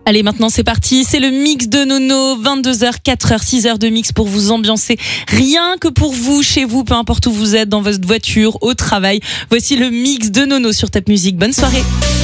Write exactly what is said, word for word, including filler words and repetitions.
Allez, maintenant c'est parti, c'est le mix de Nono, vingt-deux heures, quatre heures, six heures de mix pour vous ambiancer, rien que pour vous, chez vous, peu importe où vous êtes, dans votre voiture, au travail. Voici le mix de Nono sur Top Music. Bonne soirée.